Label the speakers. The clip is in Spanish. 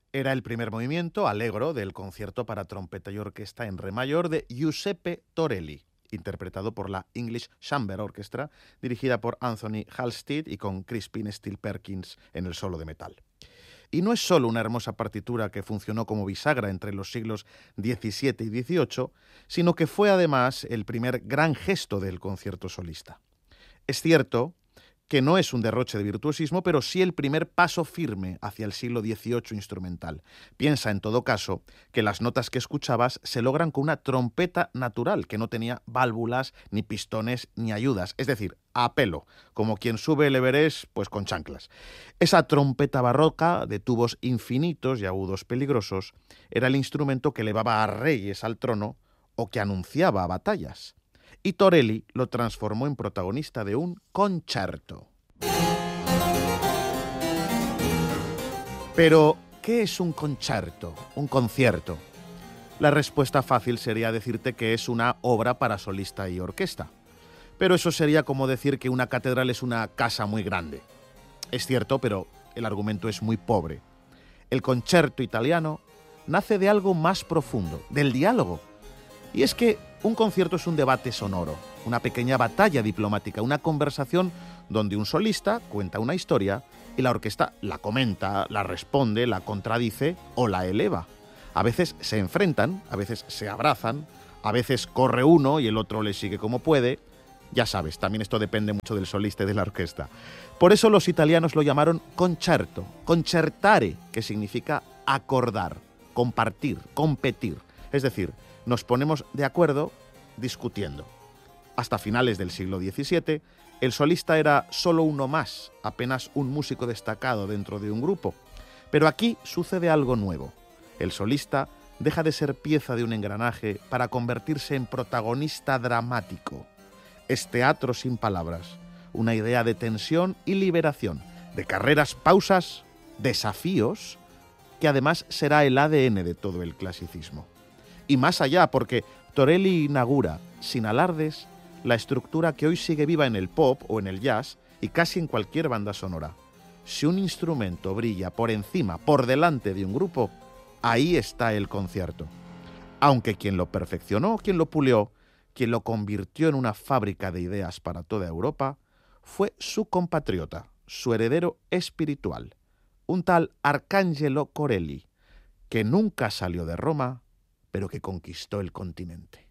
Speaker 1: Era el primer movimiento, allegro, del concierto para trompeta y orquesta en re mayor de Giuseppe Torelli, interpretado por la English Chamber Orchestra, dirigida por Anthony Halstead y con Crispin Steele Perkins en el solo de metal. Y no es solo una hermosa partitura que funcionó como bisagra entre los siglos XVII y XVIII, sino que fue además el primer gran gesto del concierto solista. Es cierto que no es un derroche de virtuosismo, pero sí el primer paso firme hacia el siglo XVIII instrumental. Piensa, en todo caso, que las notas que escuchabas se logran con una trompeta natural, que no tenía válvulas, ni pistones, ni ayudas, es decir, a pelo, como quien sube el Everest, pues con chanclas. Esa trompeta barroca, de tubos infinitos y agudos peligrosos, era el instrumento que elevaba a reyes al trono o que anunciaba batallas. Y Torelli lo transformó en protagonista de un concerto. Pero, ¿qué es un concerto? Un concierto. La respuesta fácil sería decirte que es una obra para solista y orquesta. Pero eso sería como decir que una catedral es una casa muy grande. Es cierto, pero el argumento es muy pobre. El concerto italiano nace de algo más profundo, del diálogo. Y es que un concierto es un debate sonoro, una pequeña batalla diplomática, una conversación donde un solista cuenta una historia y la orquesta la comenta, la responde, la contradice o la eleva. A veces se enfrentan, a veces se abrazan, a veces corre uno y el otro le sigue como puede. Ya sabes, también esto depende mucho del solista y de la orquesta. Por eso los italianos lo llamaron concerto, concertare, que significa acordar, compartir, competir. Es decir, nos ponemos de acuerdo discutiendo. Hasta finales del siglo XVII, el solista era solo uno más, apenas un músico destacado dentro de un grupo. Pero aquí sucede algo nuevo. El solista deja de ser pieza de un engranaje para convertirse en protagonista dramático. Es teatro sin palabras, una idea de tensión y liberación, de carreras, pausas, desafíos, que además será el ADN de todo el clasicismo. Y más allá, porque Torelli inaugura, sin alardes, la estructura que hoy sigue viva en el pop o en el jazz y casi en cualquier banda sonora. Si un instrumento brilla por encima, por delante de un grupo, ahí está el concierto. Aunque quien lo perfeccionó, quien lo pulió, quien lo convirtió en una fábrica de ideas para toda Europa, fue su compatriota, su heredero espiritual, un tal Arcangelo Corelli, que nunca salió de Roma, pero que conquistó el continente.